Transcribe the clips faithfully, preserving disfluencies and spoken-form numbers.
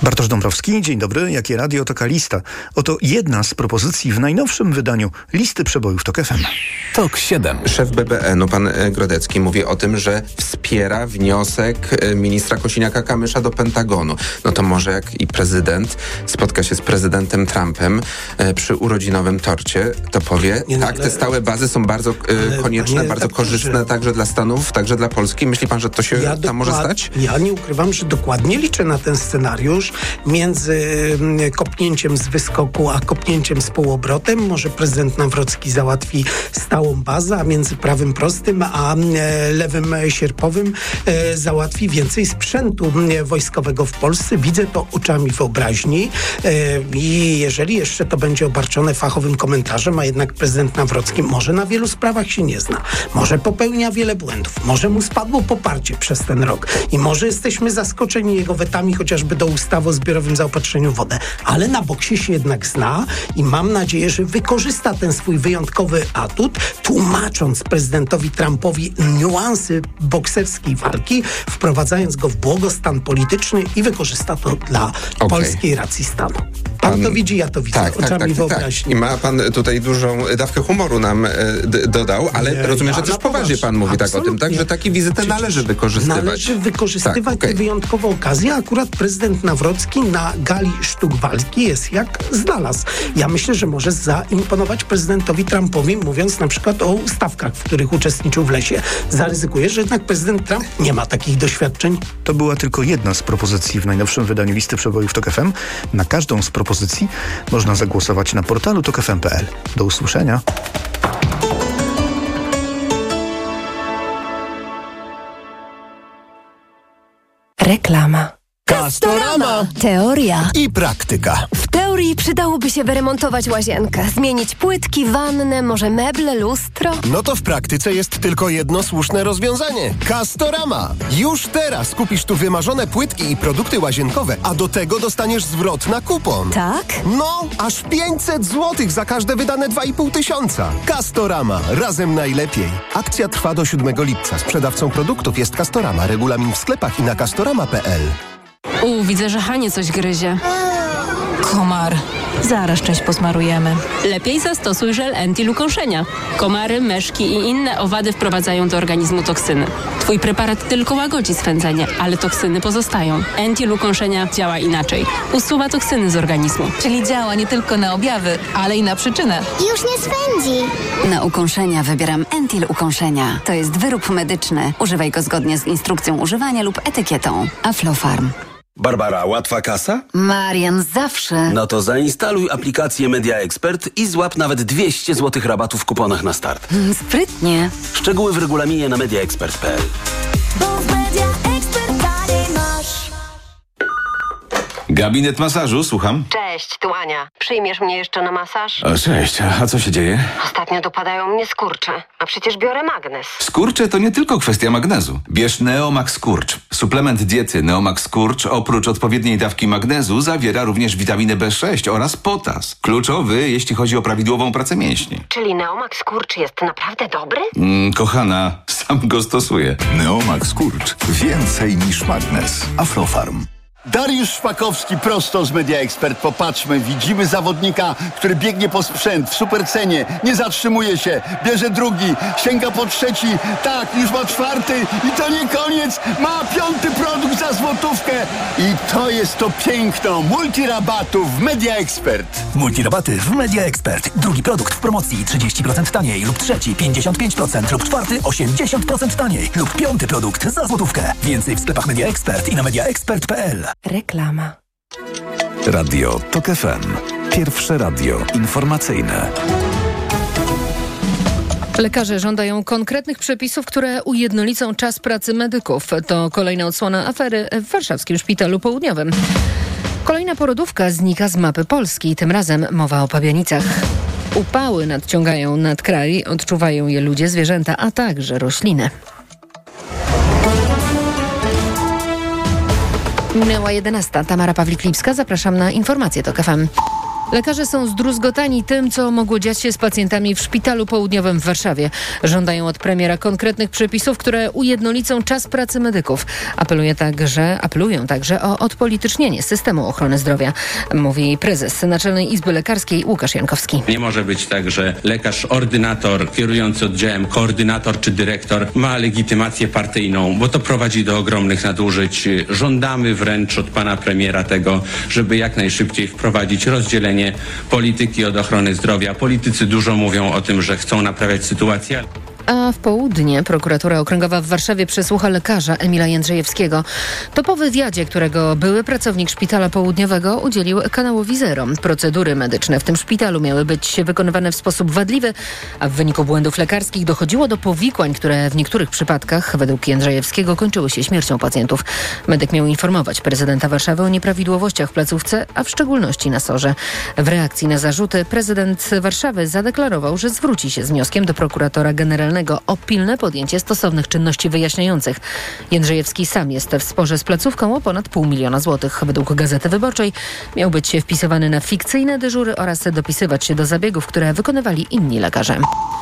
Bartosz Dąbrowski, dzień dobry. Jakie radio, taka lista. Oto jedna z propozycji w najnowszym wydaniu listy przebojów TOK F M. TOK siedem. Szef B B N-u, pan Grodecki, mówi o tym, że wspiera wniosek ministra Kosiniaka-Kamysza do Pentagonu. No to może jak i prezydent spotka się z prezydentem Trumpem e, przy urodzinowym torcie, to powie, nie, no, tak, ale, te stałe bazy są bardzo e, konieczne, panie, bardzo tak, korzystne że... także dla Stanów, także dla Polski. Myśli pan, że to się ja tam dokład... może stać? Ja nie ukrywam, że dokładnie liczę na ten scenariusz. Między kopnięciem z wyskoku a kopnięciem z półobrotem może prezydent Nawrocki załatwi stałą bazę, a między prawym prostym a lewym sierpowym załatwi więcej sprzętu wojskowego w Polsce. Widzę to oczami wyobraźni i jeżeli jeszcze to będzie obarczone fachowym komentarzem, a jednak prezydent Nawrocki może na wielu sprawach się nie zna, może popełnia wiele błędów, może mu spadło poparcie przez ten rok i może jesteśmy zaskoczeni jego wetami chociażby do ustawy o zbiorowym zaopatrzeniu w wodę, ale na boksie się jednak zna i mam nadzieję, że wykorzysta ten swój wyjątkowy atut, tłumacząc prezydentowi Trumpowi niuansy bokserskiej walki, wprowadzając go w błogostan polityczny i wykorzysta to dla okay. polskiej racji stanu. Pan, pan to widzi, ja to widzę. Tak, oczami tak, tak, wyobraźni. Tak. I ma pan tutaj dużą dawkę humoru nam e, d- dodał, ale nie, rozumiem, ja że też poważnie pan mówi tak o tym, tak, że takie wizyty należy wykorzystywać. Należy wykorzystywać tak, okay. te wyjątkowe okazje, a akurat prezydent Nawrocki na gali sztuk walki jest jak znalazł. Ja myślę, że może zaimponować prezydentowi Trumpowi, mówiąc na przykład o ustawkach, w których uczestniczył w lesie. Zaryzykuje, że jednak prezydent Trump nie ma takich doświadczeń. To była tylko jedna z propozycji w najnowszym wydaniu listy przebojów TOK F M. Na każdą z propozycji można zagłosować na portalu tok f m kropka p l. Do usłyszenia. Reklama. Castorama! Teoria i praktyka. W teorii przydałoby się wyremontować łazienkę, zmienić płytki, wannę, może meble, lustro. No to w praktyce jest tylko jedno słuszne rozwiązanie. Castorama! Już teraz kupisz tu wymarzone płytki i produkty łazienkowe, a do tego dostaniesz zwrot na kupon. Tak? No, aż pięćset złotych za każde wydane dwa i pół tysiąca. Castorama. Razem najlepiej. Akcja trwa do siódmego lipca. Sprzedawcą produktów jest Castorama. Regulamin w sklepach i na castorama kropka p l. U, widzę, że Hanie coś gryzie. Komar. Zaraz część posmarujemy. Lepiej zastosuj żel Entil ukąszenia. Komary, meszki i inne owady wprowadzają do organizmu toksyny. Twój preparat tylko łagodzi swędzenie, ale toksyny pozostają. Entil ukąszenia działa inaczej. Usuwa toksyny z organizmu. Czyli działa nie tylko na objawy, ale i na przyczynę. Już nie swędzi. Na ukąszenia wybieram Entil ukąszenia. To jest wyrób medyczny. Używaj go zgodnie z instrukcją używania lub etykietą. Aflofarm. Barbara, łatwa kasa? Marian, zawsze. No to zainstaluj aplikację Media Expert i złap nawet dwieście złotych rabatu w kuponach na start. Hmm, sprytnie. Szczegóły w regulaminie na media expert kropka p l. Gabinet masażu, słucham. Cześć, tu Ania. Przyjmiesz mnie jeszcze na masaż? O, cześć, a co się dzieje? Ostatnio dopadają mnie skurcze, a przecież biorę magnez. Skurcze to nie tylko kwestia magnezu. Bierz Neomax Skurcz. Suplement diety Neomax Skurcz oprócz odpowiedniej dawki magnezu zawiera również witaminę B sześć oraz potas. Kluczowy, jeśli chodzi o prawidłową pracę mięśni. Czyli Neomax Skurcz jest naprawdę dobry? Mm, kochana, sam go stosuję. Neomax Skurcz. Więcej niż magnez. Aflofarm. Dariusz Szpakowski prosto z Media Expert. Popatrzmy, widzimy zawodnika, który biegnie po sprzęt w supercenie, nie zatrzymuje się, bierze drugi, sięga po trzeci, tak, już ma czwarty i to nie koniec, ma piąty produkt za złotówkę i to jest to piękno multirabatów w Media Expert. Multirabaty w Media Expert. Drugi produkt w promocji trzydzieści procent taniej lub trzeci pięćdziesiąt pięć procent lub czwarty osiemdziesiąt procent taniej lub piąty produkt za złotówkę. Więcej w sklepach Media Expert i na media expert kropka p l. Reklama. Radio TOK F M. Pierwsze radio informacyjne. Lekarze żądają konkretnych przepisów, które ujednolicą czas pracy medyków. To kolejna odsłona afery w warszawskim Szpitalu Południowym. Kolejna porodówka znika z mapy Polski. Tym razem mowa o Pabianicach. Upały nadciągają nad kraj, odczuwają je ludzie, zwierzęta, a także rośliny. Minęła jedenasta. Tamara Pawlik-Lipska. Zapraszam na informacje TOK F M. Lekarze są zdruzgotani tym, co mogło dziać się z pacjentami w Szpitalu Południowym w Warszawie. Żądają od premiera konkretnych przepisów, które ujednolicą czas pracy medyków. Apeluje także, apelują także o odpolitycznienie systemu ochrony zdrowia, mówi prezes Naczelnej Izby Lekarskiej Łukasz Jankowski. Nie może być tak, że lekarz ordynator, kierujący oddziałem, koordynator czy dyrektor ma legitymację partyjną, bo to prowadzi do ogromnych nadużyć. Żądamy wręcz od pana premiera tego, żeby jak najszybciej wprowadzić rozdzielenie polityki od ochrony zdrowia. Politycy dużo mówią o tym, że chcą naprawiać sytuację. A w południe prokuratura okręgowa w Warszawie przesłucha lekarza Emila Jędrzejewskiego. To po wywiadzie, którego były pracownik Szpitala Południowego udzielił kanałowi Zero. Procedury medyczne w tym szpitalu miały być wykonywane w sposób wadliwy, a w wyniku błędów lekarskich dochodziło do powikłań, które w niektórych przypadkach, według Jędrzejewskiego, kończyły się śmiercią pacjentów. Medyk miał informować prezydenta Warszawy o nieprawidłowościach w placówce, a w szczególności na sorze. W reakcji na zarzuty prezydent Warszawy zadeklarował, że zwróci się z wnioskiem do prokuratora generalnego o pilne podjęcie stosownych czynności wyjaśniających. Jędrzejewski sam jest w sporze z placówką o ponad pół miliona złotych. Według Gazety Wyborczej miał być wpisywany na fikcyjne dyżury oraz dopisywać się do zabiegów, które wykonywali inni lekarze.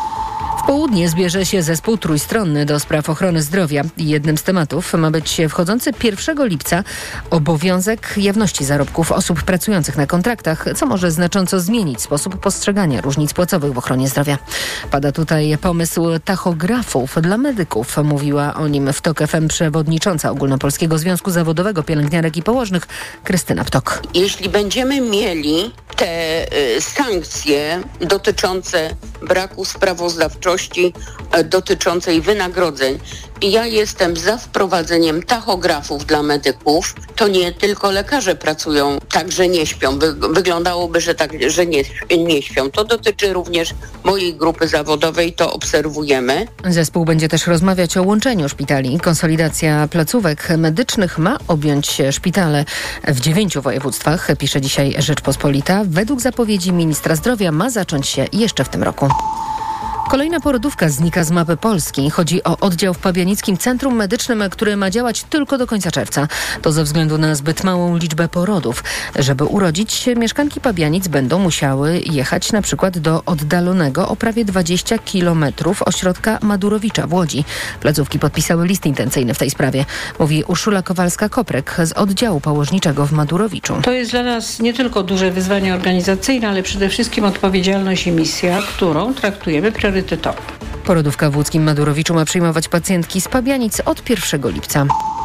W południe zbierze się zespół trójstronny do spraw ochrony zdrowia. Jednym z tematów ma być wchodzący pierwszego lipca obowiązek jawności zarobków osób pracujących na kontraktach, co może znacząco zmienić sposób postrzegania różnic płacowych w ochronie zdrowia. Pada tutaj pomysł tachografów dla medyków. Mówiła o nim w TOK F M przewodnicząca Ogólnopolskiego Związku Zawodowego Pielęgniarek i Położnych Krystyna Ptok. Jeśli będziemy mieli te y, sankcje dotyczące braku sprawozdawczości, y, dotyczącej wynagrodzeń, i ja jestem za wprowadzeniem tachografów dla medyków, to nie tylko lekarze pracują tak, że nie śpią. Wy, wyglądałoby, że tak, że nie, nie śpią. To dotyczy również mojej grupy zawodowej, to obserwujemy. Zespół będzie też rozmawiać o łączeniu szpitali. Konsolidacja placówek medycznych ma objąć szpitale w dziewięciu województwach, pisze dzisiaj Rzeczpospolita. Według zapowiedzi ministra zdrowia ma zacząć się jeszcze w tym roku. Kolejna porodówka znika z mapy Polski. Chodzi o oddział w Pabianickim Centrum Medycznym, który ma działać tylko do końca czerwca. To ze względu na zbyt małą liczbę porodów. Żeby urodzić, mieszkanki Pabianic będą musiały jechać na przykład do oddalonego o prawie dwadzieścia kilometrów ośrodka Madurowicza w Łodzi. Placówki podpisały list intencyjny w tej sprawie, mówi Urszula Kowalska-Koprek z oddziału położniczego w Madurowiczu. To jest dla nas nie tylko duże wyzwanie organizacyjne, ale przede wszystkim odpowiedzialność i misja, którą traktujemy priorytetowo. Porodówka w łódzkim Madurowiczu ma przyjmować pacjentki z Pabianic od pierwszego lipca.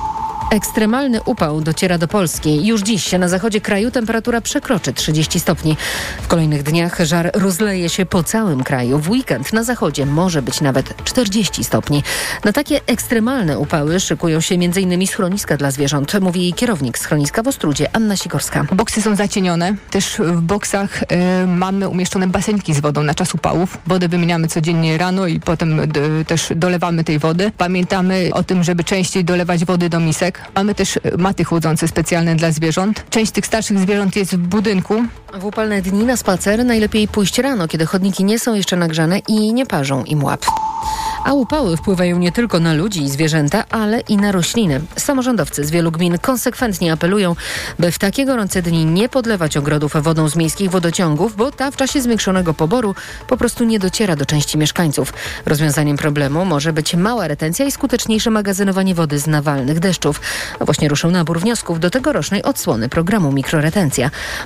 Ekstremalny upał dociera do Polski. Już dziś na zachodzie kraju temperatura przekroczy trzydzieści stopni. W kolejnych dniach żar rozleje się po całym kraju. W weekend na zachodzie może być nawet czterdzieści stopni. Na takie ekstremalne upały szykują się m.in. schroniska dla zwierząt, mówi kierownik schroniska w Ostródzie Anna Sikorska. Boksy są zacienione. Też w boksach y, mamy umieszczone basenki z wodą na czas upałów. Wodę wymieniamy codziennie rano i potem d, też dolewamy tej wody. Pamiętamy o tym, żeby częściej dolewać wody do misek. Mamy też maty chłodzące specjalne dla zwierząt. Część tych starszych zwierząt jest w budynku. W upalne dni na spacer najlepiej pójść rano, kiedy chodniki nie są jeszcze nagrzane i nie parzą im łap. A upały wpływają nie tylko na ludzi i zwierzęta, ale i na rośliny. Samorządowcy z wielu gmin konsekwentnie apelują, by w takie gorące dni nie podlewać ogrodów wodą z miejskich wodociągów, bo ta w czasie zwiększonego poboru po prostu nie dociera do części mieszkańców. Rozwiązaniem problemu może być mała retencja i skuteczniejsze magazynowanie wody z nawalnych deszczów. No właśnie ruszył nabór wniosków do tegorocznej odsłony programu Mikroretencja.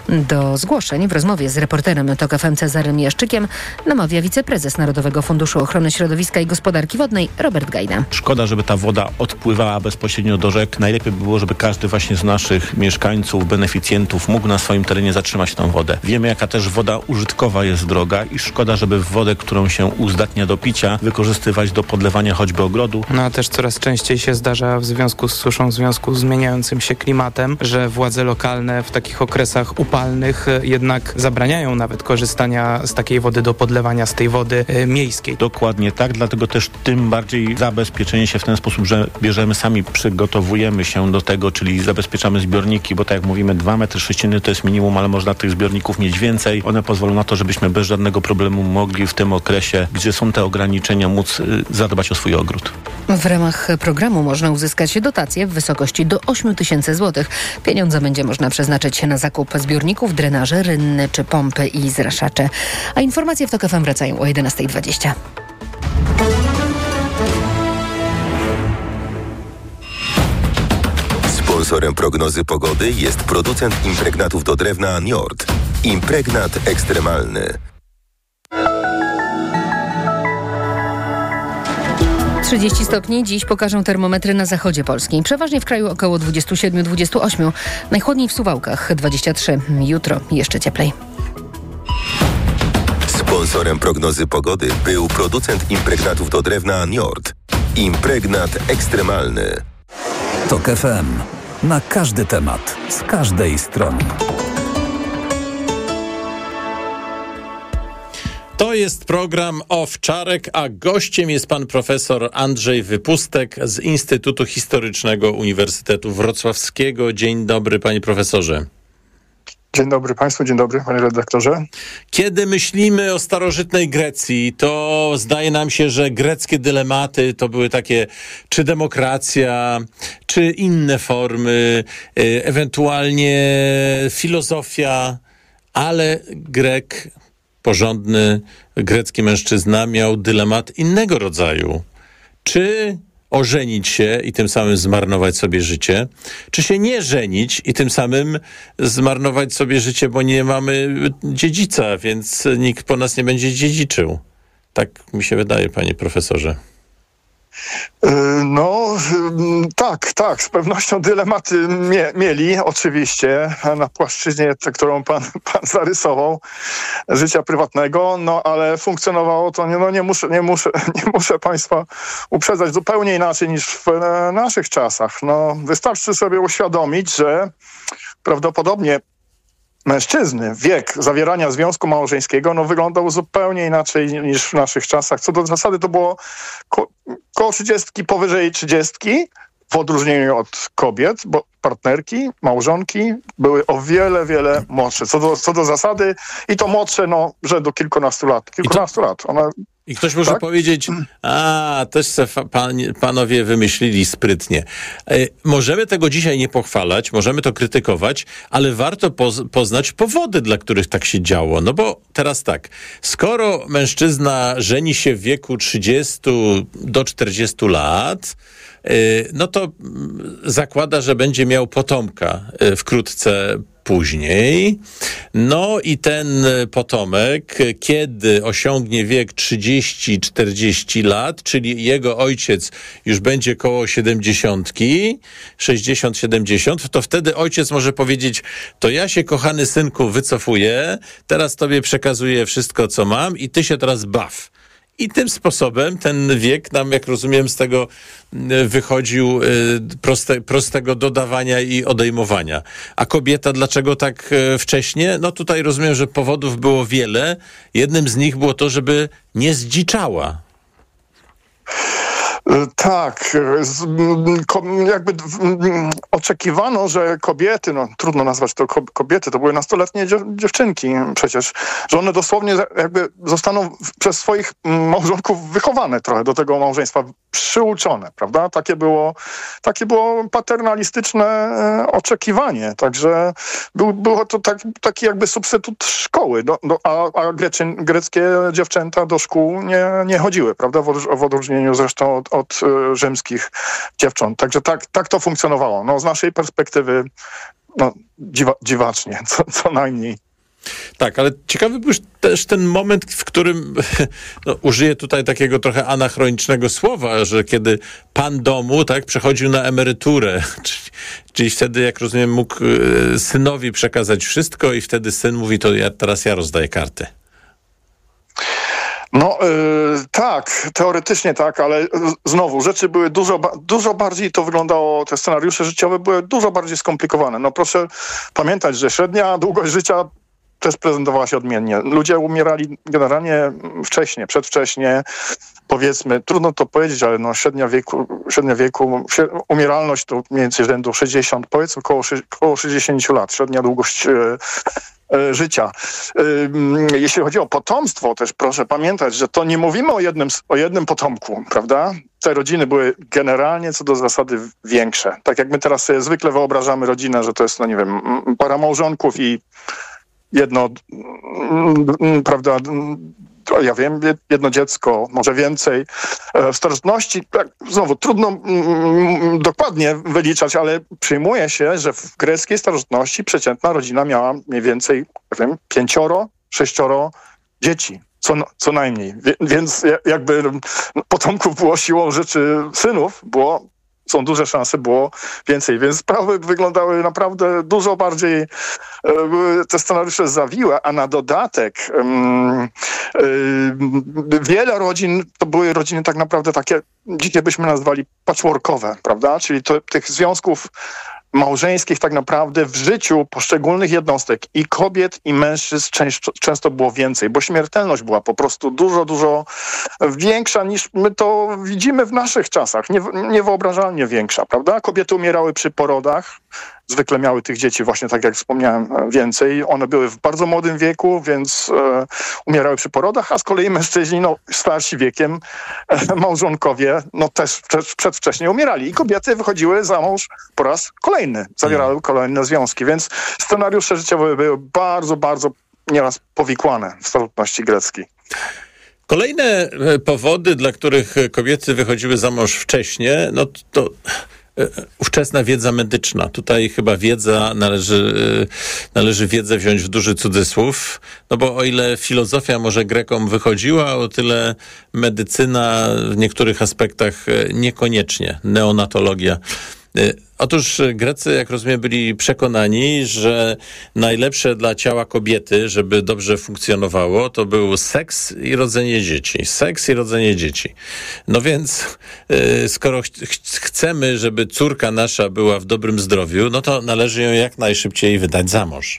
Do zgłoszeń w rozmowie z reporterem TOK F M Cezarym Jaszczykiem namawia wiceprezes Narodowego Funduszu Ochrony Środowiska i Gospodarki Wodnej Robert Gajda. Szkoda, żeby ta woda odpływała bezpośrednio do rzek. Najlepiej by było, żeby każdy właśnie z naszych mieszkańców, beneficjentów mógł na swoim terenie zatrzymać tą wodę. Wiemy, jaka też woda użytkowa jest droga i szkoda, żeby wodę, którą się uzdatnia do picia, wykorzystywać do podlewania choćby ogrodu. No a też coraz częściej się zdarza w związku z suszą, w związku z zmieniającym się klimatem, że władze lokalne w takich okresach upalnych jednak zabraniają nawet korzystania z takiej wody do podlewania z tej wody y, miejskiej. Dokładnie tak, dlatego też też tym bardziej zabezpieczenie się w ten sposób, że bierzemy sami, przygotowujemy się do tego, czyli zabezpieczamy zbiorniki, bo tak jak mówimy, dwa metry sześcienne to jest minimum, ale można tych zbiorników mieć więcej. One pozwolą na to, żebyśmy bez żadnego problemu mogli w tym okresie, gdzie są te ograniczenia, móc y, zadbać o swój ogród. W ramach programu można uzyskać dotacje w wysokości do osiem tysięcy złotych. Pieniądze będzie można przeznaczyć na zakup zbiorników, drenaży, rynny czy pompy i zraszacze. A informacje w TOK F M wracają o jedenasta dwadzieścia. Sponsorem prognozy pogody jest producent impregnatów do drewna Njord. Impregnat ekstremalny. trzydzieści stopni. Dziś pokażą termometry na zachodzie Polski. Przeważnie w kraju około dwadzieścia siedem do dwudziestu ośmiu. Najchłodniej w Suwałkach dwadzieścia trzy. Jutro jeszcze cieplej. Sponsorem prognozy pogody był producent impregnatów do drewna Njord. Impregnat ekstremalny. TOK F M. Na każdy temat, z każdej strony. To jest program Owczarek, a gościem jest pan profesor Andrzej Wypustek z Instytutu Historycznego Uniwersytetu Wrocławskiego. Dzień dobry, panie profesorze. Dzień dobry państwu, dzień dobry panie redaktorze. Kiedy myślimy o starożytnej Grecji, to zdaje nam się, że greckie dylematy to były takie, czy demokracja, czy inne formy, ewentualnie filozofia, ale Grek, porządny grecki mężczyzna miał dylemat innego rodzaju. Czy ożenić się i tym samym zmarnować sobie życie, czy się nie żenić i tym samym zmarnować sobie życie, bo nie mamy dziedzica, więc nikt po nas nie będzie dziedziczył. Tak mi się wydaje, panie profesorze. No tak, tak, z pewnością dylematy mie- mieli oczywiście na płaszczyźnie, tę, którą pan, pan zarysował, życia prywatnego, no ale funkcjonowało to, no nie muszę, nie muszę, nie muszę państwa uprzedzać, zupełnie inaczej niż w naszych czasach. No wystarczy sobie uświadomić, że prawdopodobnie mężczyzny, wiek zawierania związku małżeńskiego no, wyglądał zupełnie inaczej niż w naszych czasach. Co do zasady to było ko- koło trzydziestki, powyżej trzydziestki, w odróżnieniu od kobiet, bo partnerki, małżonki były o wiele, wiele młodsze. Co do, co do zasady i to młodsze, no, że do kilkunastu lat. Kilkunastu to... lat. One... I ktoś może tak? powiedzieć, a, też se fa- pan, panowie wymyślili sprytnie. E, możemy tego dzisiaj nie pochwalać, możemy to krytykować, ale warto poz- poznać powody, dla których tak się działo. No bo teraz tak, skoro mężczyzna żeni się w wieku trzydziestu do czterdziestu lat, e, no to zakłada, że będzie miał potomka e, wkrótce później. No i ten potomek, kiedy osiągnie wiek trzydzieści czterdzieści lat, czyli jego ojciec już będzie koło siedemdziesiątki, sześćdziesiąt siedemdziesiąt, to wtedy ojciec może powiedzieć, to ja się, kochany synku, wycofuję, teraz tobie przekazuję wszystko, co mam i ty się teraz baw. I tym sposobem ten wiek nam, jak rozumiem, z tego wychodził proste, prostego dodawania i odejmowania. A kobieta dlaczego tak wcześnie? No tutaj rozumiem, że powodów było wiele. Jednym z nich było to, żeby nie zdziczała. Tak, jakby oczekiwano, że kobiety, no trudno nazwać to kobiety, to były nastoletnie dziewczynki przecież, że one dosłownie jakby zostaną przez swoich małżonków wychowane trochę do tego małżeństwa, przyuczone, prawda? Takie było, takie było paternalistyczne oczekiwanie, także był, było to tak, taki jakby substytut szkoły, do, do, a, a greczyn, greckie dziewczęta do szkół nie, nie chodziły, prawda? W, w odróżnieniu zresztą od, od rzymskich dziewcząt. Także tak, tak to funkcjonowało. No, z naszej perspektywy no, dziwa, dziwacznie, co, co najmniej. Tak, ale ciekawy był też ten moment, w którym, no, użyję tutaj takiego trochę anachronicznego słowa, że kiedy pan domu, tak, przechodził na emeryturę, czyli, czyli wtedy, jak rozumiem, mógł y, synowi przekazać wszystko i wtedy syn mówi, to ja, teraz ja rozdaję karty. No yy, tak, teoretycznie tak, ale znowu rzeczy były dużo, dużo bardziej to wyglądało, te scenariusze życiowe były dużo bardziej skomplikowane. No proszę pamiętać, że średnia długość życia też prezentowała się odmiennie. Ludzie umierali generalnie wcześnie, przedwcześnie, powiedzmy, trudno to powiedzieć, ale no średnia wieku, średnia wieku umieralność to mniej więcej rzędu sześćdziesiąt, powiedzmy około, około sześćdziesiąt lat, średnia długość e, e, życia. E, jeśli chodzi o potomstwo, też proszę pamiętać, że to nie mówimy o jednym, o jednym potomku, prawda? Te rodziny były generalnie co do zasady większe. Tak jak my teraz sobie zwykle wyobrażamy rodzinę, że to jest, no nie wiem, para małżonków i jedno, prawda, ja wiem, jedno dziecko, może więcej. W starożytności, znowu, trudno mm, dokładnie wyliczać, ale przyjmuje się, że w greckiej starożytności przeciętna rodzina miała mniej więcej, nie wiem, pięcioro, sześcioro dzieci. Co, co najmniej. Więc jakby potomków było siłą rzeczy synów, było są duże szanse, było więcej. Więc sprawy wyglądały naprawdę dużo bardziej, e, te scenariusze zawiłe, a na dodatek e, e, wiele rodzin, to były rodziny tak naprawdę takie, dzisiaj byśmy nazwali patchworkowe, prawda? Czyli to, tych związków małżeńskich tak naprawdę w życiu poszczególnych jednostek i kobiet, i mężczyzn często, często było więcej, bo śmiertelność była po prostu dużo, dużo większa niż my to widzimy w naszych czasach. Nie, niewyobrażalnie większa, prawda? Kobiety umierały przy porodach, zwykle miały tych dzieci właśnie, tak jak wspomniałem, więcej. One były w bardzo młodym wieku, więc e, umierały przy porodach, a z kolei mężczyźni, no starsi wiekiem, e, małżonkowie, no też przed, przedwcześnie umierali. I kobiety wychodziły za mąż po raz kolejny, zawierały kolejne związki, więc scenariusze życiowe były bardzo, bardzo nieraz powikłane w starożytności greckiej. Kolejne powody, dla których kobiety wychodziły za mąż wcześnie, no to ówczesna wiedza medyczna. Tutaj chyba wiedza, należy, należy wiedzę wziąć w duży cudzysłów, no bo o ile filozofia może Grekom wychodziła, o tyle medycyna w niektórych aspektach niekoniecznie. Neonatologia. Otóż Grecy, jak rozumiem, byli przekonani, że najlepsze dla ciała kobiety, żeby dobrze funkcjonowało, to był seks i rodzenie dzieci. Seks i rodzenie dzieci. No więc yy, skoro ch- ch- chcemy, żeby córka nasza była w dobrym zdrowiu, no to należy ją jak najszybciej wydać za mąż.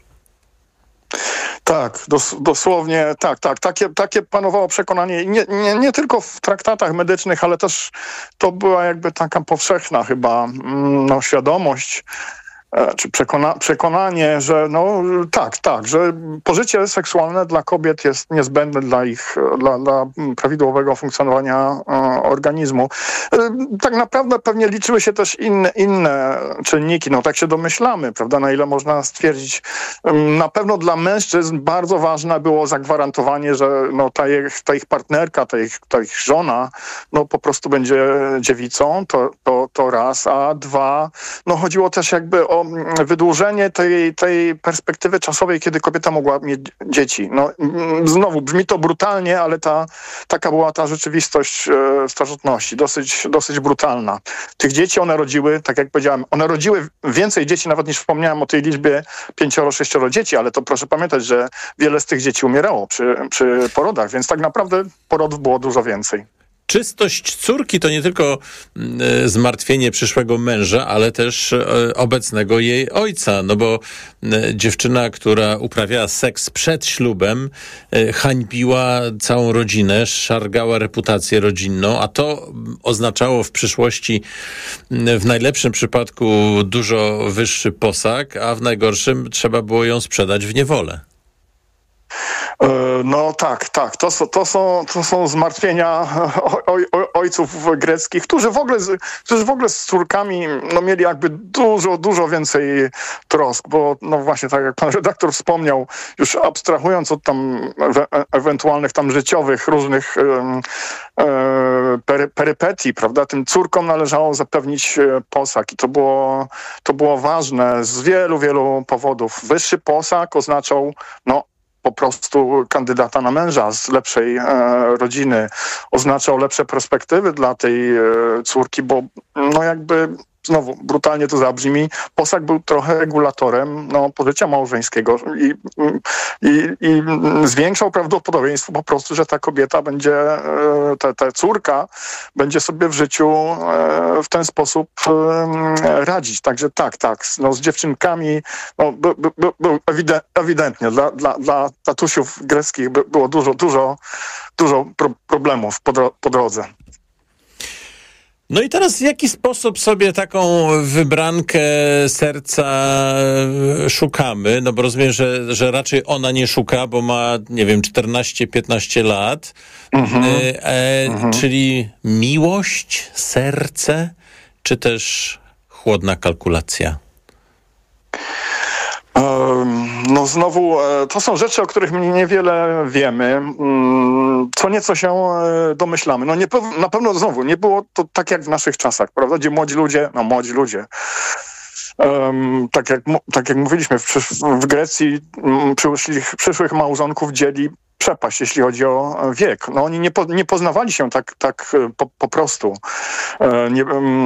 Tak, dos, dosłownie tak, tak. Takie, takie panowało przekonanie nie, nie, nie tylko w traktatach medycznych, ale też to była jakby taka powszechna chyba no, świadomość, czy przekona, przekonanie, że no tak, tak, że pożycie seksualne dla kobiet jest niezbędne dla ich, dla, dla prawidłowego funkcjonowania e, organizmu. E, tak naprawdę pewnie liczyły się też inne, inne czynniki, no tak się domyślamy, prawda, na ile można stwierdzić. E, na pewno dla mężczyzn bardzo ważne było zagwarantowanie, że no ta ich, ta ich partnerka, ta ich, ta ich żona, no po prostu będzie dziewicą, to, to, to raz, a dwa, no chodziło też jakby o wydłużenie tej, tej perspektywy czasowej, kiedy kobieta mogła mieć dzieci. No, znowu, brzmi to brutalnie, ale ta, taka była ta rzeczywistość e, starożytności, dosyć, dosyć brutalna. Tych dzieci one rodziły, tak jak powiedziałem, one rodziły więcej dzieci, nawet niż wspomniałem o tej liczbie pięcioro, sześcioro dzieci, ale to proszę pamiętać, że wiele z tych dzieci umierało przy, przy porodach, więc tak naprawdę porodów było dużo więcej. Czystość córki to nie tylko e, zmartwienie przyszłego męża, ale też e, obecnego jej ojca, no bo e, dziewczyna, która uprawiała seks przed ślubem, e, hańbiła całą rodzinę, szargała reputację rodzinną, a to oznaczało w przyszłości w najlepszym przypadku dużo wyższy posag, a w najgorszym trzeba było ją sprzedać w niewolę. No tak, tak. To są, to są, to są zmartwienia oj, oj, ojców greckich, którzy w ogóle, z, którzy w ogóle z córkami no, mieli jakby dużo, dużo więcej trosk, bo no właśnie tak jak pan redaktor wspomniał, już abstrahując od tam e- ewentualnych tam życiowych różnych e- e- pery- perypetii, prawda, tym córkom należało zapewnić posag i to było, to było ważne z wielu, wielu powodów. Wyższy posag oznaczał, no, po prostu kandydata na męża z lepszej e, rodziny, oznaczał lepsze perspektywy dla tej e, córki, bo no jakby znowu brutalnie to zabrzmi, posag był trochę regulatorem no, pożycia małżeńskiego i, i, i zwiększał prawdopodobieństwo po prostu, że ta kobieta będzie, ta, ta córka będzie sobie w życiu w ten sposób radzić. Także tak, tak, no, z dziewczynkami no, by, by, by, ewidentnie dla, dla, dla tatusiów greckich by, było dużo, dużo, dużo pro, problemów po, dro, po drodze. No i teraz w jaki sposób sobie taką wybrankę serca szukamy? No bo rozumiem, że, że raczej ona nie szuka, bo ma, nie wiem, czternaście piętnaście lat. Mhm. E, mhm. Czyli miłość, serce, czy też chłodna kalkulacja? No znowu, to są rzeczy, o których niewiele wiemy. Co nieco się domyślamy. No nie, na pewno znowu nie było to tak jak w naszych czasach, prawda? Gdzie młodzi ludzie, no młodzi ludzie, um, tak, jak, tak jak mówiliśmy, w, w Grecji przyszłych, przyszłych małżonków dzieli przepaść, jeśli chodzi o wiek. No oni nie, po, nie poznawali się tak, tak po, po prostu. Nie,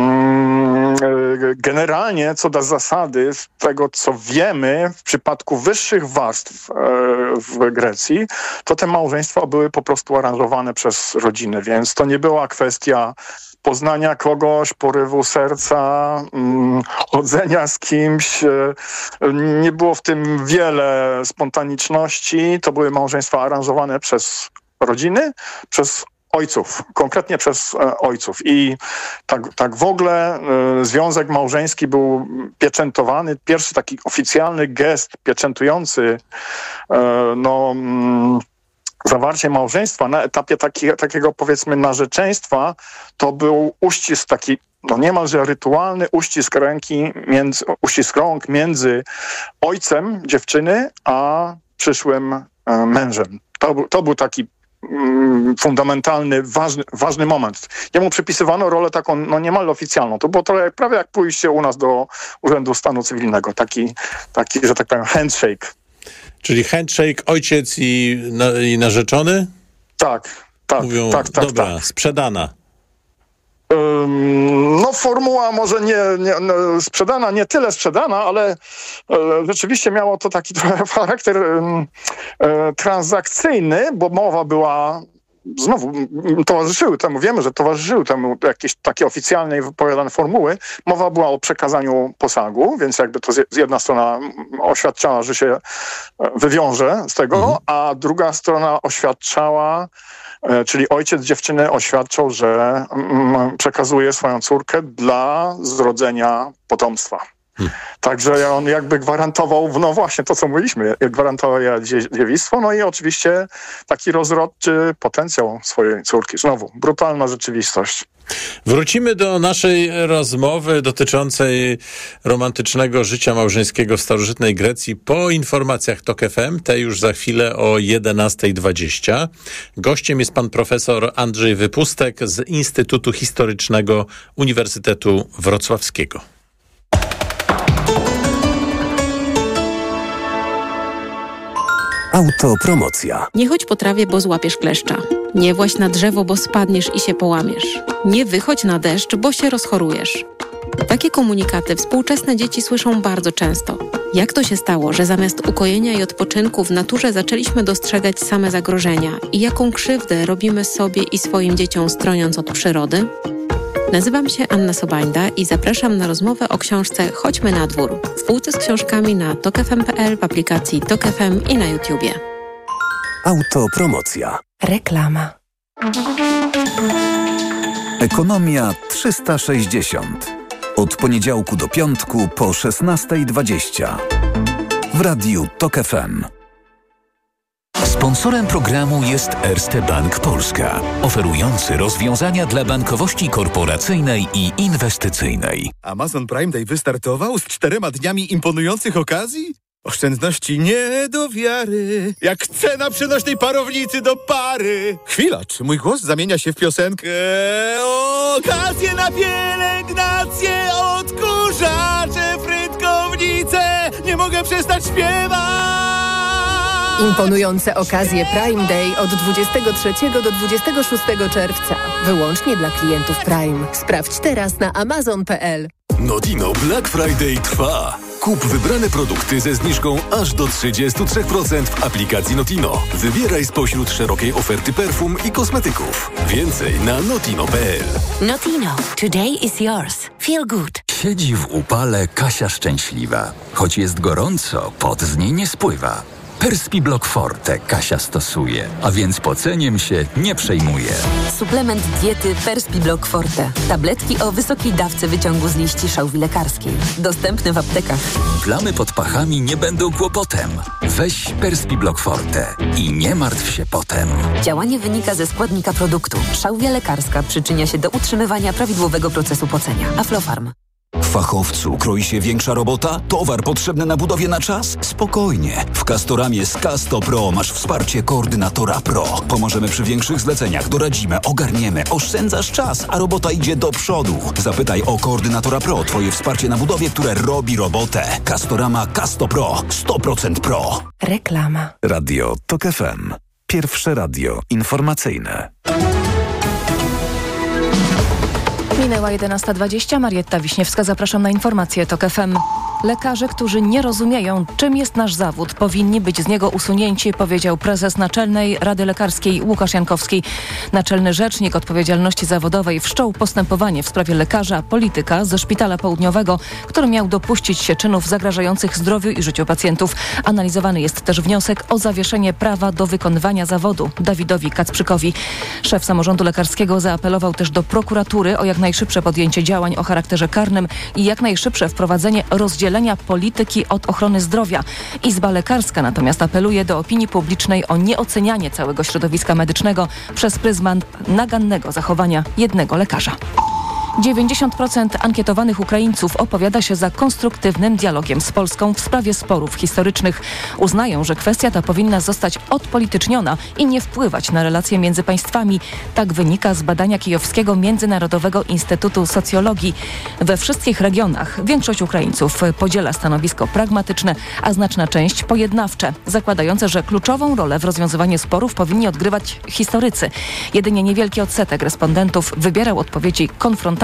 generalnie, co do zasady, z tego, co wiemy, w przypadku wyższych warstw w Grecji, to te małżeństwa były po prostu aranżowane przez rodziny, więc to nie była kwestia poznania kogoś, porywu serca, mm, chodzenia z kimś. Nie było w tym wiele spontaniczności. To były małżeństwa aranżowane przez rodziny, przez ojców, konkretnie przez e, ojców. I tak, tak w ogóle e, związek małżeński był pieczętowany. Pierwszy taki oficjalny gest pieczętujący e, no... Mm, zawarcie małżeństwa na etapie taki, takiego powiedzmy narzeczeństwa to był uścisk taki, no niemalże rytualny uścisk ręki, między, uścisk rąk między ojcem dziewczyny a przyszłym e, mężem. To, to był taki mm, fundamentalny, ważny, ważny moment. Jemu przypisywano rolę taką no niemal oficjalną. To było trochę prawie jak pójście u nas do Urzędu Stanu Cywilnego. Taki, taki że tak powiem, handshake. Czyli handshake, ojciec i, na, i narzeczony? Tak, tak. Mówią, tak, tak, dobra, tak. sprzedana. Um, no formuła może nie, nie no, sprzedana, nie tyle sprzedana, ale e, rzeczywiście miało to taki trochę charakter e, e, transakcyjny, bo mowa była znowu towarzyszyły temu, wiemy, że towarzyszyły temu jakieś takie oficjalne i wypowiadane formuły. Mowa była o przekazaniu posagu, więc jakby to z jedna strona oświadczała, że się wywiąże z tego, mhm. a druga strona oświadczała, czyli ojciec dziewczyny oświadczał, że przekazuje swoją córkę dla zrodzenia potomstwa. Hmm. Także on jakby gwarantował, no właśnie to, co mówiliśmy, gwarantował jej dziewictwo, no i oczywiście taki rozrodczy potencjał swojej córki. Znowu, brutalna rzeczywistość. Wrócimy do naszej rozmowy dotyczącej romantycznego życia małżeńskiego w starożytnej Grecji po informacjach TOK F M, te już za chwilę o jedenasta dwadzieścia. Gościem jest pan profesor Andrzej Wypustek z Instytutu Historycznego Uniwersytetu Wrocławskiego. Autopromocja. Nie chodź po trawie, bo złapiesz kleszcza. Nie właź na drzewo, bo spadniesz i się połamiesz. Nie wychodź na deszcz, bo się rozchorujesz. Takie komunikaty współczesne dzieci słyszą bardzo często. Jak to się stało, że zamiast ukojenia i odpoczynku w naturze zaczęliśmy dostrzegać same zagrożenia i jaką krzywdę robimy sobie i swoim dzieciom stroniąc od przyrody? Nazywam się Anna Sobańda i zapraszam na rozmowę o książce Chodźmy na dwór. W półce z książkami na tok f m kropka p l, w aplikacji Tok F M i na YouTubie. Autopromocja. Reklama. Ekonomia trzysta sześćdziesiąt. Od poniedziałku do piątku po szesnasta dwadzieścia. W radiu Tok F M. Sponsorem programu jest Erste Bank Polska, oferujący rozwiązania dla bankowości korporacyjnej i inwestycyjnej. Amazon Prime Day wystartował z czterema dniami imponujących okazji? Oszczędności nie do wiary, jak cena przenośnej parownicy do pary. Chwila, czy mój głos zamienia się w piosenkę? Okazje na pielęgnację, odkurzacze, frytkownice, nie mogę przestać śpiewać. Imponujące okazje Prime Day od dwudziestego trzeciego do dwudziestego szóstego czerwca. Wyłącznie dla klientów Prime. Sprawdź teraz na amazon kropka p l. Notino Black Friday trwa. Kup wybrane produkty ze zniżką aż do trzydzieści trzy procent w aplikacji Notino. Wybieraj spośród szerokiej oferty perfum i kosmetyków. Więcej na notino kropka p l. Notino. Today is yours. Feel good. Siedzi w upale Kasia szczęśliwa. Choć jest gorąco, pot z niej nie spływa. Perspiblock Forte Kasia stosuje, a więc poceniem się nie przejmuje. Suplement diety Perspiblock Forte. Tabletki o wysokiej dawce wyciągu z liści szałwi lekarskiej. Dostępne w aptekach. Plamy pod pachami nie będą kłopotem. Weź Perspiblock Forte i nie martw się potem. Działanie wynika ze składnika produktu. Szałwia lekarska przyczynia się do utrzymywania prawidłowego procesu pocenia. Aflofarm. Fachowcu kroi się większa robota? Towar potrzebny na budowie na czas? Spokojnie. W Castoramie z Casto Pro masz wsparcie koordynatora Pro. Pomożemy przy większych zleceniach, doradzimy, ogarniemy, oszczędzasz czas, a robota idzie do przodu. Zapytaj o koordynatora Pro, twoje wsparcie na budowie, które robi robotę. Castorama Casto Pro. sto procent Pro. Reklama. Radio Tok F M. Pierwsze radio informacyjne. Minęła jedenasta dwadzieścia. Marietta Wiśniewska, zapraszam na informacje Tok F M. Lekarze, którzy nie rozumieją, czym jest nasz zawód, powinni być z niego usunięci, powiedział prezes Naczelnej Rady Lekarskiej Łukasz Jankowski. Naczelny Rzecznik Odpowiedzialności Zawodowej wszczął postępowanie w sprawie lekarza, polityka ze Szpitala Południowego, który miał dopuścić się czynów zagrażających zdrowiu i życiu pacjentów. Analizowany jest też wniosek o zawieszenie prawa do wykonywania zawodu Dawidowi Kacprzykowi. Szef samorządu lekarskiego zaapelował też do prokuratury o jak najszybsze podjęcie działań o charakterze karnym i jak najszybsze wprowadzenie rozdzielenia polityki od ochrony zdrowia. Izba Lekarska natomiast apeluje do opinii publicznej o nieocenianie całego środowiska medycznego przez pryzmat nagannego zachowania jednego lekarza. dziewięćdziesiąt procent ankietowanych Ukraińców opowiada się za konstruktywnym dialogiem z Polską w sprawie sporów historycznych. Uznają, że kwestia ta powinna zostać odpolityczniona i nie wpływać na relacje między państwami. Tak wynika z badania kijowskiego Międzynarodowego Instytutu Socjologii. We wszystkich regionach większość Ukraińców podziela stanowisko pragmatyczne, a znaczna część pojednawcze, zakładające, że kluczową rolę w rozwiązywaniu sporów powinni odgrywać historycy. Jedynie niewielki odsetek respondentów wybierał odpowiedzi konfrontacyjne.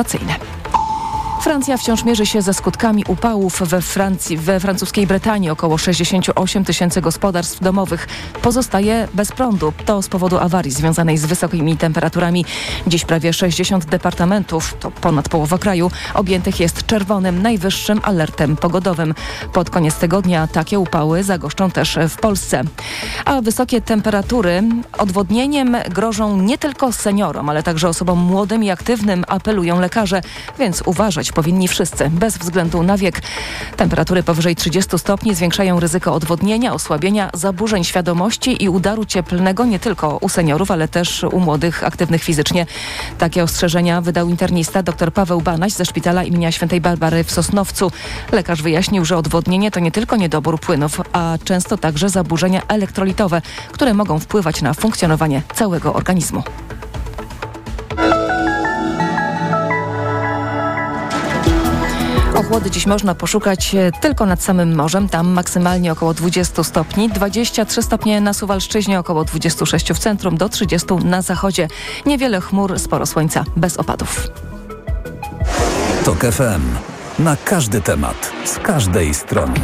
Francja wciąż mierzy się ze skutkami upałów we Francji, we francuskiej Brytanii. Około sześćdziesiąt osiem tysięcy gospodarstw domowych pozostaje bez prądu. To z powodu awarii związanej z wysokimi temperaturami. Dziś prawie sześćdziesiąt departamentów, to ponad połowa kraju, objętych jest czerwonym, najwyższym alertem pogodowym. Pod koniec tygodnia takie upały zagoszczą też w Polsce. A wysokie temperatury odwodnieniem grożą nie tylko seniorom, ale także osobom młodym i aktywnym, apelują lekarze, więc uważać powinni wszyscy, bez względu na wiek. Temperatury powyżej trzydziestu stopni zwiększają ryzyko odwodnienia, osłabienia, zaburzeń świadomości i udaru cieplnego nie tylko u seniorów, ale też u młodych, aktywnych fizycznie. Takie ostrzeżenia wydał internista dr Paweł Banaś ze Szpitala imienia Świętej Barbary w Sosnowcu. Lekarz wyjaśnił, że odwodnienie to nie tylko niedobór płynów, a często także zaburzenia elektrolitowe, które mogą wpływać na funkcjonowanie całego organizmu. Ochłody dziś można poszukać tylko nad samym morzem. Tam maksymalnie około dwadzieścia stopni, dwadzieścia trzy stopnie na Suwalszczyźnie, około dwadzieścia sześć w centrum, do trzydziestu na zachodzie. Niewiele chmur, sporo słońca, bez opadów. Tok F M. Na każdy temat, z każdej strony.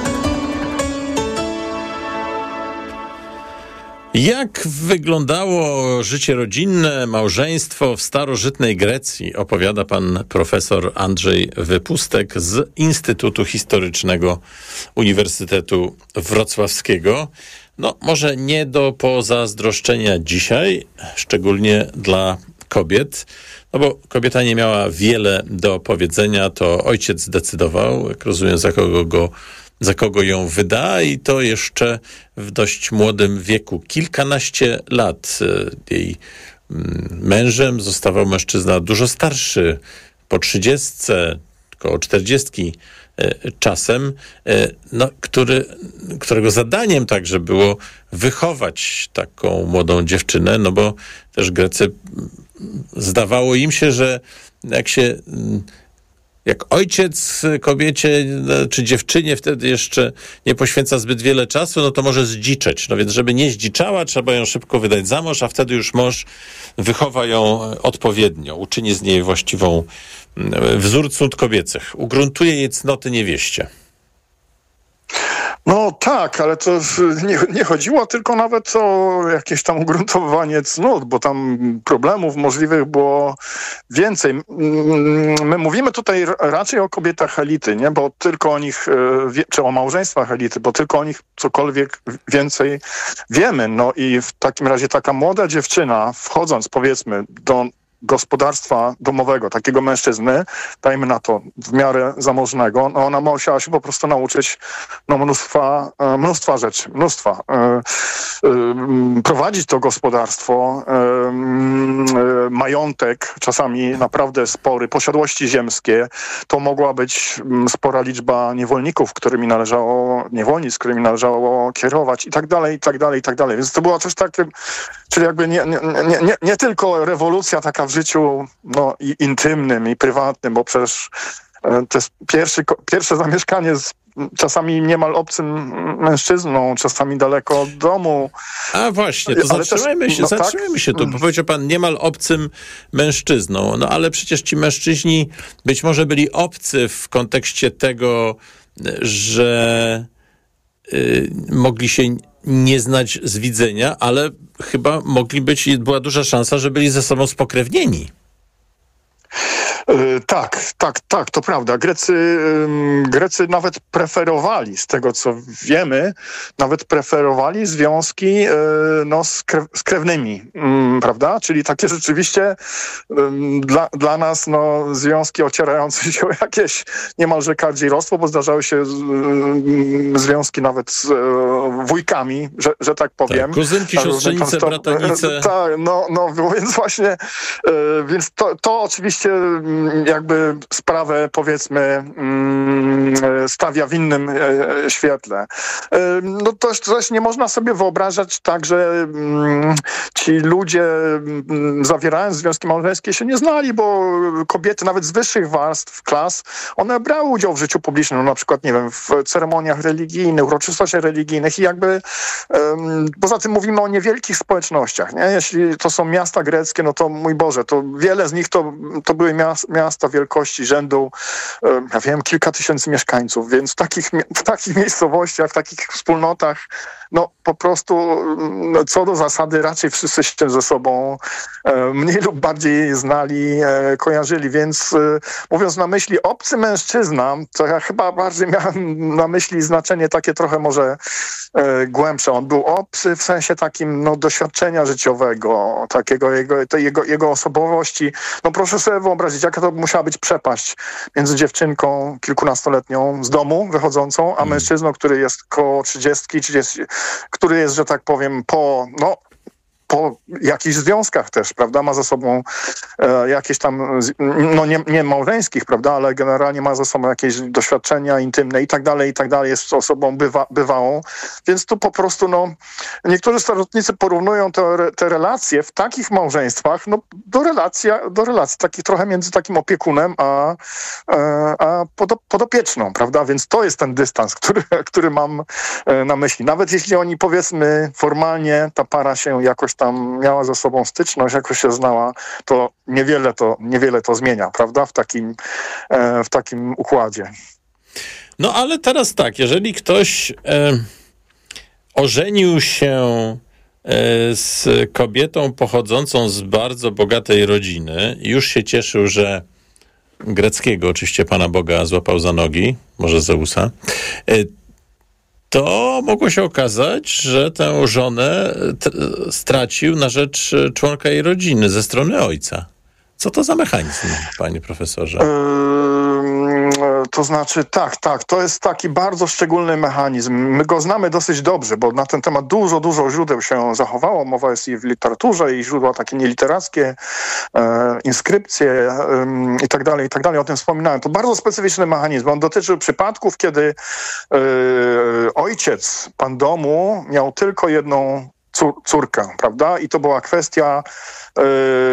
Jak wyglądało życie rodzinne, małżeństwo w starożytnej Grecji, opowiada pan profesor Andrzej Wypustek z Instytutu Historycznego Uniwersytetu Wrocławskiego. No, może nie do pozazdroszczenia dzisiaj, szczególnie dla kobiet, no bo kobieta nie miała wiele do powiedzenia, to ojciec decydował, jak rozumiem, za kogo go za kogo ją wyda i to jeszcze w dość młodym wieku. Kilkanaście lat jej mężem zostawał mężczyzna dużo starszy, po trzydziestce, około czterdziestki czasem, no, który, którego zadaniem także było wychować taką młodą dziewczynę, no bo też Grecy, zdawało im się, że jak się Jak ojciec kobiecie czy dziewczynie wtedy jeszcze nie poświęca zbyt wiele czasu, no to może zdziczeć. No więc żeby nie zdziczała, trzeba ją szybko wydać za mąż, a wtedy już mąż wychowa ją odpowiednio, uczyni z niej właściwą wzór cnót kobiecych. Ugruntuje jej cnoty niewieście. No tak, ale to nie, nie chodziło tylko nawet o jakieś tam ugruntowanie cnót, bo tam problemów możliwych było więcej. My mówimy tutaj raczej o kobietach elity, nie? Bo tylko o nich, czy o małżeństwach elity, bo tylko o nich cokolwiek więcej wiemy. No i w takim razie taka młoda dziewczyna, wchodząc powiedzmy do gospodarstwa domowego, takiego mężczyzny, dajmy na to w miarę zamożnego, no ona musiała się po prostu nauczyć no, mnóstwa, mnóstwa rzeczy, mnóstwa. Prowadzić to gospodarstwo, majątek, czasami naprawdę spory, posiadłości ziemskie, to mogła być spora liczba niewolników, którymi należało, niewolnic, którymi należało kierować i tak dalej, i tak dalej, i tak dalej. Więc to było coś takiego, czyli jakby nie, nie, nie, nie, nie tylko rewolucja taka w życiu no, i intymnym i prywatnym, bo przecież to jest pierwszy, pierwsze zamieszkanie z czasami niemal obcym mężczyzną, czasami daleko od domu. A właśnie, to zatrzymajmy też, się, no zatrzymajmy tak? się tu, bo powiedział pan niemal obcym mężczyzną, no ale przecież ci mężczyźni być może byli obcy w kontekście tego, że y, mogli się nie znać z widzenia, ale chyba mogli być, była duża szansa, że byli ze sobą spokrewnieni. Yy, tak, tak, tak, to prawda. Grecy, yy, Grecy nawet preferowali, z tego co wiemy, nawet preferowali związki yy, no, z, krew, z krewnymi, yy, prawda? Czyli takie rzeczywiście yy, dla, dla nas no, związki ocierające się o jakieś niemalże kardzierostwo, bo zdarzały się yy, związki nawet z yy, wujkami, że, że tak powiem. Tak, kuzynki, siostrzenice, to, bratanice. Tak, no, no więc właśnie, yy, więc to, to oczywiście jakby sprawę, powiedzmy, stawia w innym świetle. No to też nie można sobie wyobrażać tak, że ci ludzie zawierając związki małżeńskie się nie znali, bo kobiety nawet z wyższych warstw, klas, one brały udział w życiu publicznym, no na przykład, nie wiem, w ceremoniach religijnych, uroczystościach religijnych i jakby poza tym mówimy o niewielkich społecznościach, nie? Jeśli to są miasta greckie, no to mój Boże, to wiele z nich to, to były miasta, miasta wielkości rzędu, ja wiem, kilka tysięcy mieszkańców, więc w takich, w takich miejscowościach, w takich wspólnotach, no po prostu no, co do zasady raczej wszyscy się ze sobą e, mniej lub bardziej znali, e, kojarzyli, więc e, mówiąc na myśli obcy mężczyzna, to ja chyba bardziej miałem na myśli znaczenie takie trochę może e, głębsze. On był obcy w sensie takim no, doświadczenia życiowego, takiego jego, tej jego, jego osobowości. No proszę sobie wyobrazić, jaka to musiała być przepaść między dziewczynką kilkunastoletnią z domu wychodzącą, a mężczyzną, który jest koło trzydziestki, trzydzieści, który jest, że tak powiem, po, no, po jakichś związkach też, prawda, ma za sobą e, jakieś tam, no nie, nie małżeńskich, prawda, ale generalnie ma za sobą jakieś doświadczenia intymne i tak dalej, i tak dalej, jest osobą bywa, bywałą, więc tu po prostu, no, niektórzy starożytnicy porównują te, te relacje w takich małżeństwach, no, do relacji, do relacji takich trochę między takim opiekunem a, a podopieczną, prawda, więc to jest ten dystans, który, który mam na myśli. Nawet jeśli oni, powiedzmy, formalnie ta para się jakoś tam miała ze sobą styczność, jakoś się znała, to niewiele to, niewiele to zmienia, prawda, w takim, w takim układzie. No ale teraz tak, jeżeli ktoś e, ożenił się e, z kobietą pochodzącą z bardzo bogatej rodziny, już się cieszył, że greckiego oczywiście Pana Boga złapał za nogi, może Zeusa, e, to mogło się okazać, że tę żonę t- stracił na rzecz członka jej rodziny ze strony ojca. Co to za mechanizm, panie profesorze? Yy, to znaczy, tak, tak, to jest taki bardzo szczególny mechanizm. My go znamy dosyć dobrze, bo na ten temat dużo, dużo źródeł się zachowało. Mowa jest i w literaturze, i źródła takie nieliterackie, e, inskrypcje e, i tak dalej, i tak dalej. O tym wspominałem. To bardzo specyficzny mechanizm. On dotyczył przypadków, kiedy e, ojciec, pan domu, miał tylko jedną córkę, prawda? I to była kwestia yy,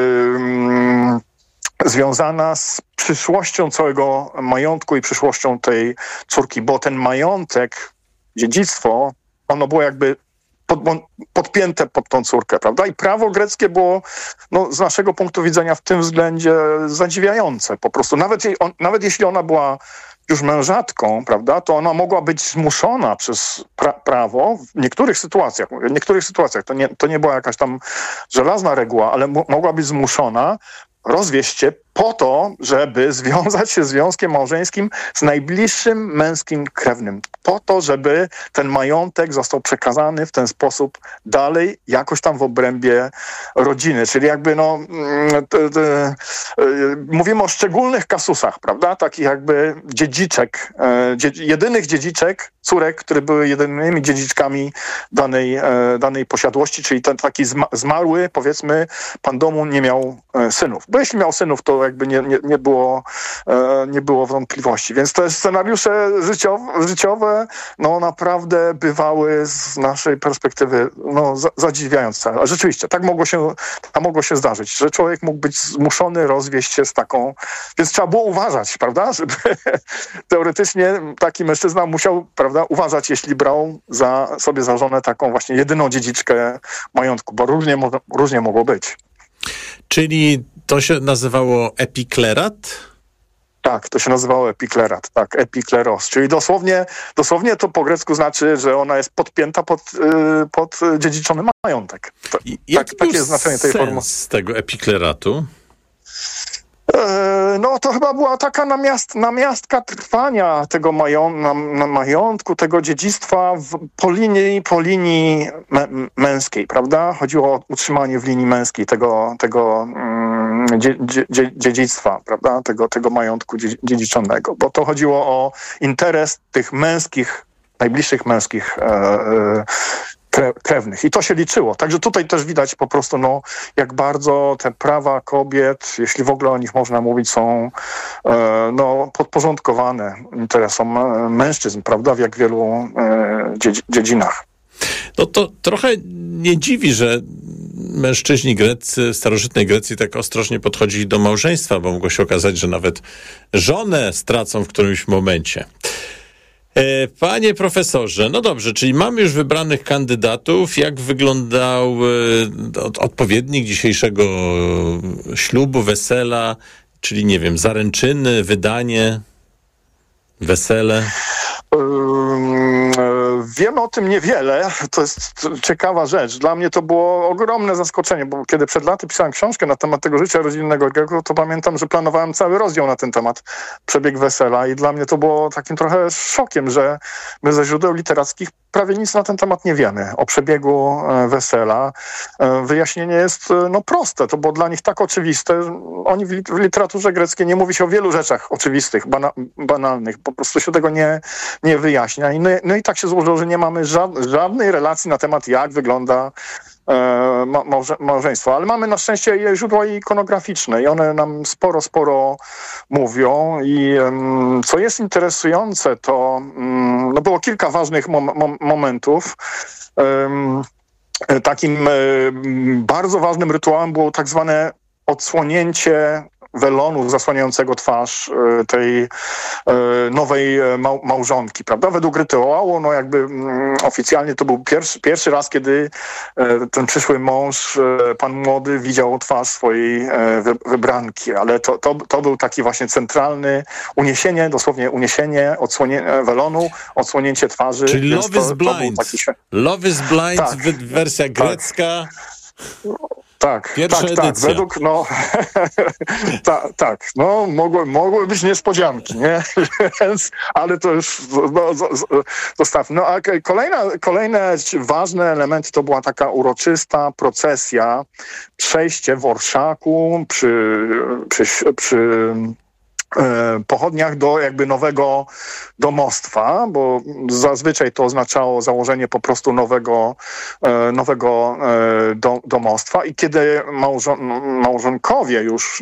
związana z przyszłością całego majątku i przyszłością tej córki, bo ten majątek, dziedzictwo, ono było jakby pod, podpięte pod tą córkę, prawda? I prawo greckie było no, z naszego punktu widzenia w tym względzie zadziwiające po prostu. Nawet, jej, on, nawet jeśli ona była już mężatką, prawda, to ona mogła być zmuszona przez pra- prawo w niektórych sytuacjach, w niektórych sytuacjach, to nie, to nie była jakaś tam żelazna reguła, ale m- mogła być zmuszona rozwieść się po to, żeby związać się związkiem małżeńskim z najbliższym męskim krewnym. Po to, żeby ten majątek został przekazany w ten sposób dalej, jakoś tam w obrębie rodziny. Czyli jakby no, t, t, mówimy o szczególnych kasusach, prawda? Takich jakby dziedziczek, dzie, jedynych dziedziczek, córek, które były jedynymi dziedziczkami danej, danej posiadłości, czyli ten taki zmarły, powiedzmy, pan domu nie miał synów. Bo jeśli miał synów, to jakby nie, nie, nie, było, nie było wątpliwości. Więc te scenariusze życiowe, życiowe no naprawdę bywały z naszej perspektywy no, zadziwiające. A rzeczywiście, tak mogło się, tak mogło się zdarzyć, że człowiek mógł być zmuszony rozwieść się z taką... Więc trzeba było uważać, prawda? Żeby teoretycznie taki mężczyzna musiał, prawda, uważać, jeśli brał za, sobie za żonę taką właśnie jedyną dziedziczkę majątku, bo różnie, różnie mogło być. Czyli to się nazywało epiklerat? Tak, to się nazywało epiklerat, tak, epikleros, czyli dosłownie, dosłownie to po grecku znaczy, że ona jest podpięta pod, yy, pod dziedziczony majątek. To, tak, takie jest znaczenie tej formy. Z tego epikleratu? No to chyba była taka namiast, namiastka trwania tego mają, na, na majątku, tego dziedzictwa w, po linii, po linii mę, męskiej, prawda? Chodziło o utrzymanie w linii męskiej tego, tego mm, dzie, dzie, dziedzictwa, prawda? Tego, tego majątku dziedziczonego, bo to chodziło o interes tych męskich, najbliższych męskich e, e, krewnych. I to się liczyło. Także tutaj też widać po prostu, no, jak bardzo te prawa kobiet, jeśli w ogóle o nich można mówić, są e, no, podporządkowane interesom mężczyzn, prawda, w jak wielu e, dziedz- dziedzinach. No to trochę nie dziwi, że mężczyźni greccy, starożytnej Grecji tak ostrożnie podchodzili do małżeństwa, bo mogło się okazać, że nawet żonę stracą w którymś momencie. Panie profesorze, no dobrze, czyli mamy już wybranych kandydatów. Jak wyglądał e, odpowiednik dzisiejszego ślubu, wesela, czyli nie wiem, zaręczyny, wydanie, wesele? Wiemy o tym niewiele. To jest ciekawa rzecz. Dla mnie to było ogromne zaskoczenie, bo kiedy przed laty pisałem książkę na temat tego życia rodzinnego Greków, to pamiętam, że planowałem cały rozdział na ten temat, przebieg wesela, i dla mnie to było takim trochę szokiem, że my ze źródeł literackich prawie nic na ten temat nie wiemy o przebiegu wesela. Wyjaśnienie jest no, proste. To było dla nich tak oczywiste, że oni w, w literaturze greckiej nie mówi się o wielu rzeczach oczywistych, bana, banalnych. Po prostu się tego nie, nie wyjaśnia. I no, no i tak się złożyło, że nie mamy ża- żadnej relacji na temat, jak wygląda e, małże, małżeństwo. Ale mamy na szczęście źródła ikonograficzne i one nam sporo, sporo mówią. I um, co jest interesujące, to um, no było kilka ważnych mom- mom- momentów. Um, takim um, bardzo ważnym rytuałem było tak zwane odsłonięcie welonu zasłaniającego twarz tej nowej mał- małżonki, prawda? Według rytuału, no jakby mm, oficjalnie to był pierwszy, pierwszy raz, kiedy ten przyszły mąż, pan młody, widział twarz swojej wy- wybranki, ale to, to, to był taki właśnie centralny uniesienie, dosłownie uniesienie, odsłonięcie welonu, odsłonięcie twarzy. Czyli Love is Blind. Taki... Love is Blind, tak, wersja grecka. Tak. Tak, Pierwsza tak, edycja. tak. Według, no, ta, tak, no, mogły, mogły być niespodzianki, nie? Więc, ale to już no, zostawmy. No, a kolejna, kolejne ważne elementy to była taka uroczysta procesja, przejście w orszaku przy, przy, przy pochodniach do jakby nowego domostwa, bo zazwyczaj to oznaczało założenie po prostu nowego, nowego do, domostwa i kiedy małżon, małżonkowie już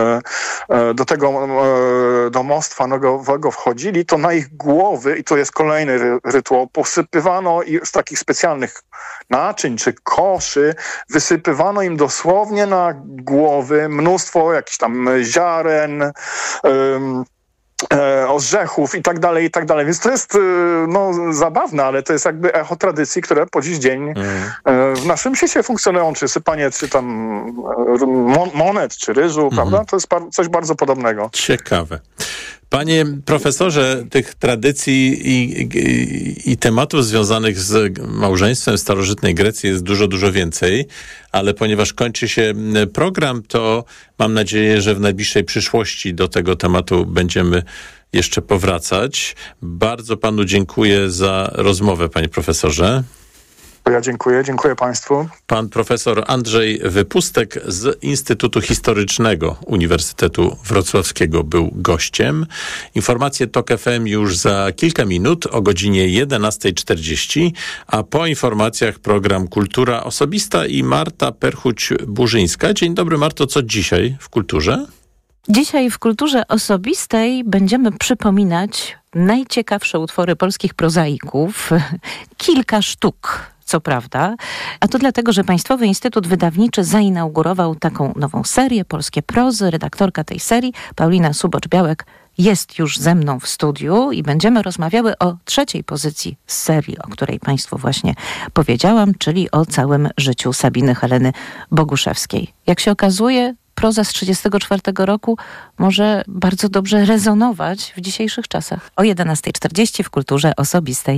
do tego domostwa nowego wchodzili, to na ich głowy, i to jest kolejny rytuał, posypywano z takich specjalnych naczyń czy koszy, wysypywano im dosłownie na głowy mnóstwo jakichś tam ziaren, e, orzechów i tak dalej, i tak dalej. Więc to jest no, zabawne, ale to jest jakby echo tradycji, które po dziś dzień mm. e, w naszym świecie funkcjonują, czy sypanie, czy tam mon- monet, czy ryżu, mm. prawda? To jest par- coś bardzo podobnego. Ciekawe. Panie profesorze, tych tradycji i, i, i tematów związanych z małżeństwem w starożytnej Grecji jest dużo, dużo więcej, ale ponieważ kończy się program, to mam nadzieję, że w najbliższej przyszłości do tego tematu będziemy jeszcze powracać. Bardzo panu dziękuję za rozmowę, panie profesorze. Ja dziękuję, dziękuję państwu. Pan profesor Andrzej Wypustek z Instytutu Historycznego Uniwersytetu Wrocławskiego był gościem. Informacje Tok F M już za kilka minut o godzinie jedenasta czterdzieści, a po informacjach program Kultura Osobista i Marta Perchuć-Burzyńska. Dzień dobry, Marto, co dzisiaj w kulturze? Dzisiaj w Kulturze Osobistej będziemy przypominać najciekawsze utwory polskich prozaików. Kilka sztuk, co prawda. A to dlatego, że Państwowy Instytut Wydawniczy zainaugurował taką nową serię, Polskie Prozy. Redaktorka tej serii, Paulina Subocz-Białek, jest już ze mną w studiu i będziemy rozmawiały o trzeciej pozycji z serii, o której Państwu właśnie powiedziałam, czyli o całym życiu Sabiny Heleny Boguszewskiej. Jak się okazuje, proza z trzydziestego czwartego roku może bardzo dobrze rezonować w dzisiejszych czasach. O jedenasta czterdzieści w Kulturze Osobistej.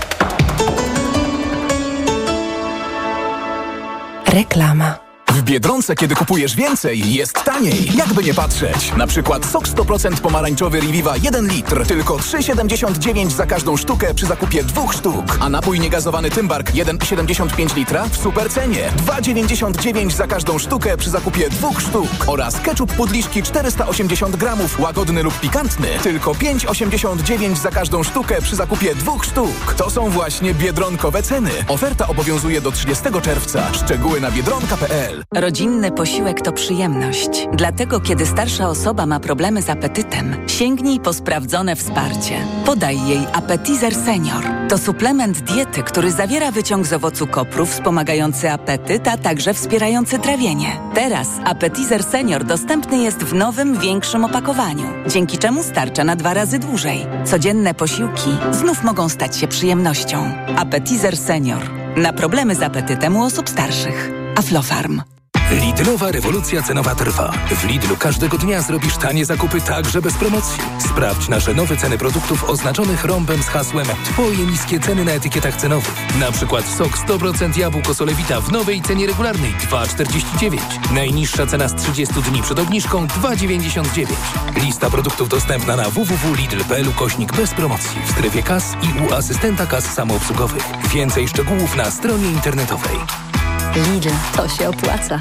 Reklama. W Biedronce, kiedy kupujesz więcej, jest taniej. Jakby nie patrzeć. Na przykład sok sto procent pomarańczowy Reviva jeden litr. Tylko trzy siedemdziesiąt dziewięć za każdą sztukę przy zakupie dwóch sztuk. A napój niegazowany Tymbark jeden siedemdziesiąt pięć litra w super cenie. dwa dziewięćdziesiąt dziewięć za każdą sztukę przy zakupie dwóch sztuk. Oraz ketchup Pudliszki czterysta osiemdziesiąt gramów, łagodny lub pikantny. Tylko pięć osiemdziesiąt dziewięć za każdą sztukę przy zakupie dwóch sztuk. To są właśnie biedronkowe ceny. Oferta obowiązuje do trzydziestego czerwca. Szczegóły na biedronka kropka p l. Rodzinny posiłek to przyjemność. Dlatego, kiedy starsza osoba ma problemy z apetytem, sięgnij po sprawdzone wsparcie. Podaj jej Appetizer Senior. To suplement diety, który zawiera wyciąg z owocu kopru wspomagający apetyt, a także wspierający trawienie. Teraz Appetizer Senior dostępny jest w nowym, większym opakowaniu, dzięki czemu starcza na dwa razy dłużej. Codzienne posiłki znów mogą stać się przyjemnością. Appetizer Senior. Na problemy z apetytem u osób starszych. Aflofarm. Lidlowa rewolucja cenowa trwa. W Lidlu każdego dnia zrobisz tanie zakupy także bez promocji. Sprawdź nasze nowe ceny produktów oznaczonych rąbem z hasłem Twoje niskie ceny na etykietach cenowych. Na przykład sok sto procent jabłko Solewita w nowej cenie regularnej dwa czterdzieści dziewięć. Najniższa cena z trzydziestu dni przed obniżką dwa dziewięćdziesiąt dziewięć. Lista produktów dostępna na w w w kropka lidl kropka p l ukośnik bez promocji w strefie kas i u asystenta kas samoobsługowych. Więcej szczegółów na stronie internetowej. Lidl, to się opłaca.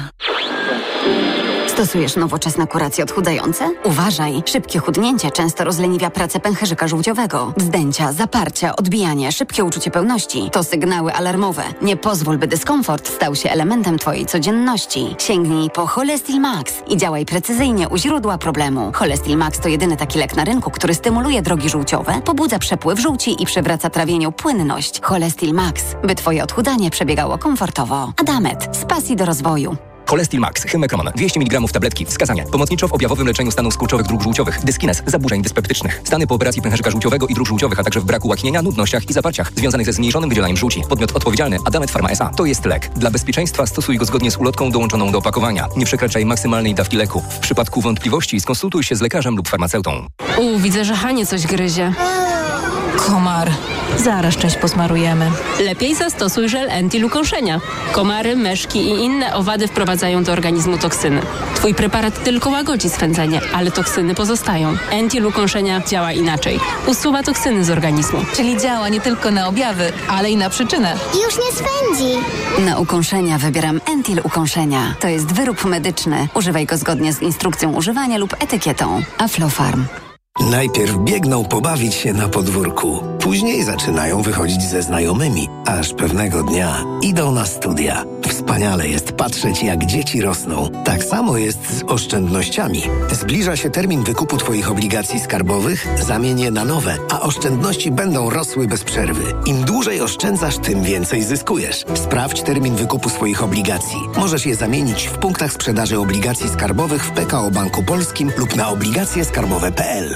Stosujesz nowoczesne kuracje odchudzające? Uważaj, szybkie chudnięcie często rozleniwia pracę pęcherzyka żółciowego. Wzdęcia, zaparcia, odbijanie, szybkie uczucie pełności to sygnały alarmowe. Nie pozwól, by dyskomfort stał się elementem Twojej codzienności. Sięgnij po Cholestil Max i działaj precyzyjnie u źródła problemu. Cholestil Max to jedyny taki lek na rynku, który stymuluje drogi żółciowe, pobudza przepływ żółci i przywraca trawieniu płynność. Cholestil Max, by Twoje odchudzanie przebiegało komfortowo. Adamet, z pasji do rozwoju. Cholestil Max, Hymekron, dwieście miligramów tabletki. Wskazania. Pomocniczo w objawowym leczeniu stanów skurczowych dróg żółciowych. Dyskines, zaburzeń dyspeptycznych. Stany po operacji pęcherzyka żółciowego i dróg żółciowych, a także w braku łaknienia, nudnościach i zaparciach związanych ze zmniejszonym wydzielaniem żółci. Podmiot odpowiedzialny Adamet Pharma S A. To jest lek. Dla bezpieczeństwa stosuj go zgodnie z ulotką dołączoną do opakowania. Nie przekraczaj maksymalnej dawki leku. W przypadku wątpliwości skonsultuj się z lekarzem lub farmaceutą. U, widzę, że Hanie coś gryzie. Komar. Zaraz część posmarujemy. Lepiej zastosuj żel Entil ukąszenia. Komary, meszki i inne owady wprowadzają do organizmu toksyny. Twój preparat tylko łagodzi swędzenie, ale toksyny pozostają. Entil ukąszenia działa inaczej. Usuwa toksyny z organizmu. Czyli działa nie tylko na objawy, ale i na przyczynę. Już nie swędzi. Na ukąszenia wybieram Entil ukąszenia. To jest wyrób medyczny. Używaj go zgodnie z instrukcją używania lub etykietą. Aflofarm. Najpierw biegną pobawić się na podwórku. Później zaczynają wychodzić ze znajomymi, aż pewnego dnia idą na studia. Wspaniale jest patrzeć, jak dzieci rosną. Tak samo jest z oszczędnościami. Zbliża się termin wykupu Twoich obligacji skarbowych, zamień je na nowe, a oszczędności będą rosły bez przerwy. Im dłużej oszczędzasz, tym więcej zyskujesz. Sprawdź termin wykupu swoich obligacji. Możesz je zamienić w punktach sprzedaży obligacji skarbowych w P K O Banku Polskim lub na obligacje skarbowe kropka p l.